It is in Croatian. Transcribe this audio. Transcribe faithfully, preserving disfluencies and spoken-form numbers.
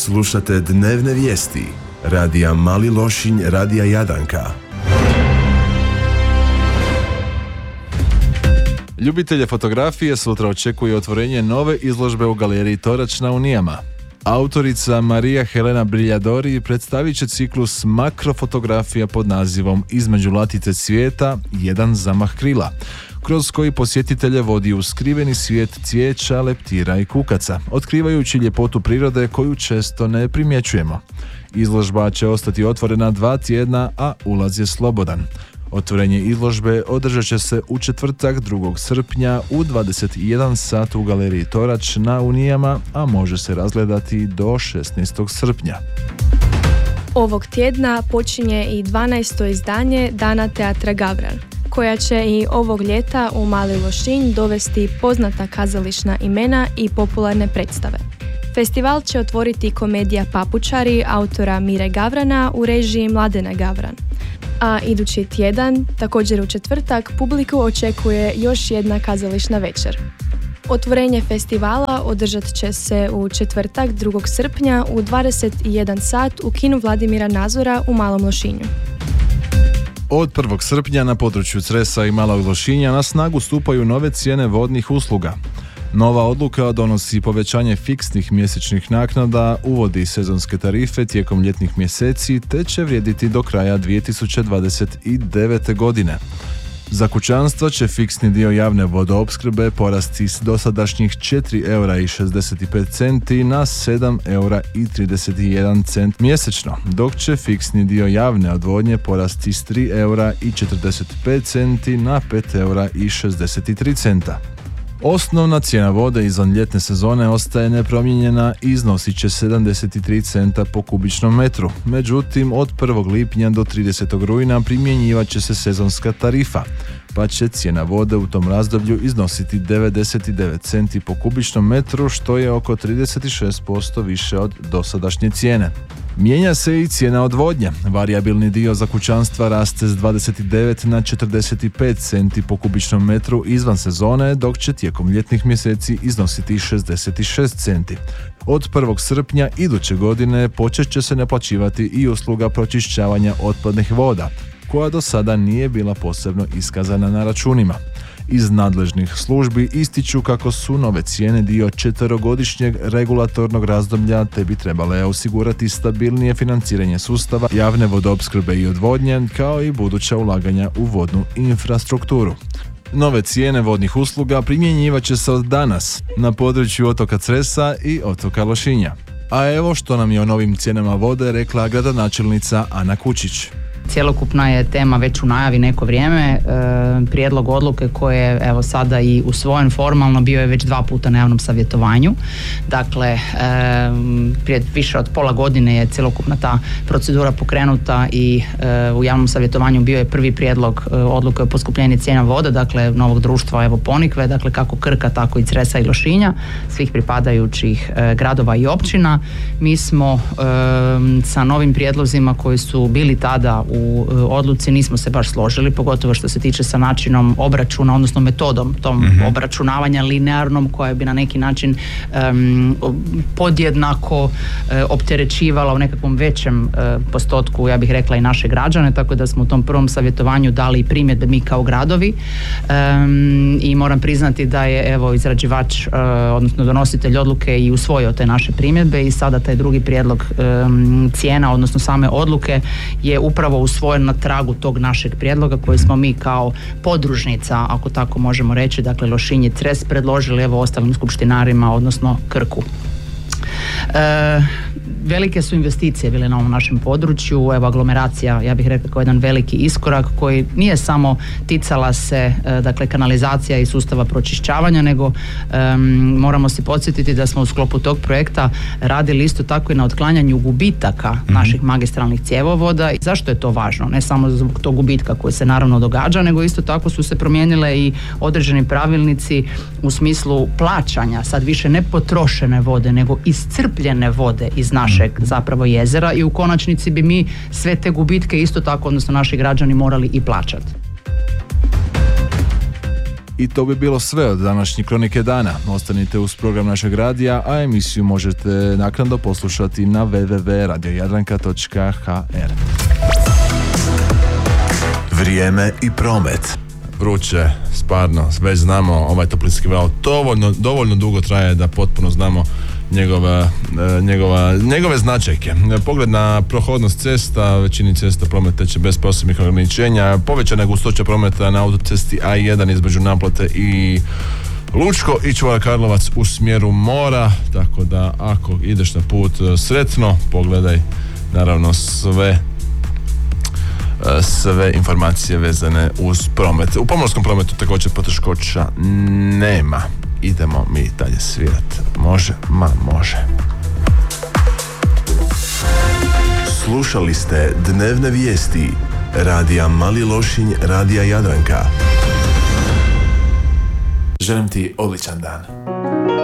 Slušate dnevne vijesti radija Mali Lošinj, radija Jadanka. Ljubitelje fotografije sutra očekuje otvorenje nove izložbe u galeriji Torač na Unijama. Autorica Marija Helena Briljadori predstavit će ciklus makrofotografija pod nazivom Između latice cvijeta, jedan zamah krila, kroz koji posjetitelje vodi u skriveni svijet cvijeća, leptira i kukaca, otkrivajući ljepotu prirode koju često ne primjećujemo. Izložba će ostati otvorena dva tjedna, a ulaz je slobodan. Otvorenje izložbe održat će se u četvrtak drugog srpnja u dvadeset jedan sat u galeriji Torač na Unijama, a može se razgledati do šesnaestog srpnja. Ovog tjedna počinje i dvanaesto izdanje Dana teatra Gavran, koja će i ovog ljeta u Mali Lošinj dovesti poznata kazališna imena i popularne predstave. Festival će otvoriti komedija Papučari autora Mire Gavrana u režiji Mladena Gavran. A idući tjedan, također u četvrtak, publiku očekuje još jedna kazališna večer. Otvorenje festivala održat će se u četvrtak drugog srpnja u dvadeset jedan sat u kinu Vladimira Nazora u Malom Lošinju. Od prvog srpnja na području Cresa i Malog Lošinja na snagu stupaju nove cijene vodnih usluga. Nova odluka donosi povećanje fiksnih mjesečnih naknada, uvodi sezonske tarife tijekom ljetnih mjeseci te će vrijediti do kraja dvije tisuće dvadeset devete. godine. Za kućanstva će fiksni dio javne vodoopskrbe porasti s dosadašnjih četiri eura i šezdeset pet centi na sedam eura i trideset jedan cent mjesečno, dok će fiksni dio javne odvodnje porasti s tri eura i četrdeset pet centi na pet eura i šezdeset tri centa. Osnovna cijena vode izvan ljetne sezone ostaje nepromijenjena i iznosit će sedamdeset tri centa po kubičnom metru. Međutim, od prvog lipnja do tridesetog rujna primjenjivat će se sezonska tarifa, pa će cijena vode u tom razdoblju iznositi devedeset devet centi po kubičnom metru, što je oko trideset šest posto više od dosadašnje cijene. Mijenja se i cijena odvodnje. Varijabilni dio za kućanstva raste s dvadeset devet na četrdeset pet centi po kubičnom metru izvan sezone, dok će tijekom ljetnih mjeseci iznositi šezdeset šest centi. Od prvog srpnja iduće godine počet će se naplaćivati i usluga pročišćavanja otpadnih voda, koja do sada nije bila posebno iskazana na računima. Iz nadležnih službi ističu kako su nove cijene dio četverogodišnjeg regulatornog razdoblja te bi trebale osigurati stabilnije financiranje sustava javne vodoopskrbe i odvodnje, kao i buduća ulaganja u vodnu infrastrukturu. Nove cijene vodnih usluga primjenjivat će se od danas na području otoka Cresa i otoka Lošinja. A evo što nam je o novim cijenama vode rekla gradonačelnica Ana Kučić. Cjelokupna je tema već u najavi neko vrijeme. E, prijedlog odluke koje je evo sada i usvojen formalno bio je već dva puta na javnom savjetovanju. Dakle, e, prije više od pola godine je cjelokupna ta procedura pokrenuta i e, u javnom savjetovanju bio je prvi prijedlog e, odluke o poskupljenju cijena vode, dakle novog društva evo Ponikve, dakle kako Krka tako i Cresa i Lošinja, svih pripadajućih e, gradova i općina. Mi smo e, sa novim prijedlozima koji su bili tada u u odluci nismo se baš složili, pogotovo što se tiče sa načinom obračuna, odnosno metodom tom mm-hmm. obračunavanja linearnom koja bi na neki način um, podjednako uh, opterećivala u nekakvom većem uh, postotku, ja bih rekla i naše građane, tako da smo u tom prvom savjetovanju dali primjedbe mi kao gradovi um, i moram priznati da je evo izrađivač, uh, odnosno donositelj odluke i usvojio te naše primjedbe i sada taj drugi prijedlog um, cijena, odnosno same odluke je upravo usvojen na tragu tog našeg prijedloga koji smo mi kao podružnica, ako tako možemo reći, dakle Lošinj i Cres predložili evo ostalim skupštinarima, odnosno Krku. E, velike su investicije bile na ovom našem području, evo aglomeracija, ja bih rekla kao jedan veliki iskorak koji nije samo ticala se e, dakle kanalizacija i sustava pročišćavanja, nego e, moramo se podsjetiti da smo u sklopu tog projekta radili isto tako i na otklanjanju gubitaka mm-hmm. naših magistralnih cjevovoda. I zašto je to važno? Ne samo zbog tog gubitka koji se naravno događa, nego isto tako su se promijenile i određeni pravilnici u smislu plaćanja, sad više ne potrošene vode, nego iscrpljene vode iz našeg zapravo jezera i u konačnici bi mi sve te gubitke isto tako, odnosno naši građani morali i plaćati. I to bi bilo sve od današnje Kronike dana. Ostanite uz program našeg radija, a emisiju možete naknadno poslušati na w w w točka radio jadranka točka h r. Vrijeme i promet. Vruće, sparno, već znamo, ovaj toplinski val dovoljno, dovoljno dugo traje da potpuno znamo njegova, njegova, njegove značajke. Pogled na prohodnost cesta, većini cesta promet teče bez posebnih ograničenja, povećana gustoća prometa na autocesti A jedan između Naplate i Lučko i Čvora Karlovac u smjeru mora, tako da ako ideš na put sretno, pogledaj naravno sve sve informacije vezane uz promet. U pomorskom prometu također poteškoća nema. Idemo mi dalje svirati. Može? Ma može. Slušali ste dnevne vijesti radija Mali Lošinj, radija Jadranka. Želim ti odličan dan.